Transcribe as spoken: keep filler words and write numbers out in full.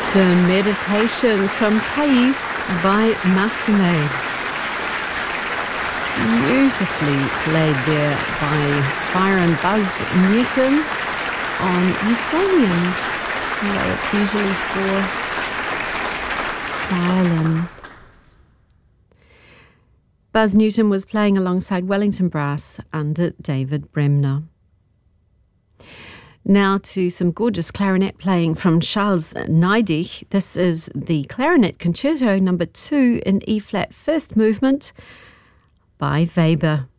The Meditation from Thais by Massenet. Beautifully played there by Byron Buzz Newton on euphonium, although it's usually for violin. Buzz Newton was playing alongside Wellington Brass under David Bremner. Now to some gorgeous clarinet playing from Charles Neidich. This is the Clarinet Concerto number two in E-flat first movement by Weber.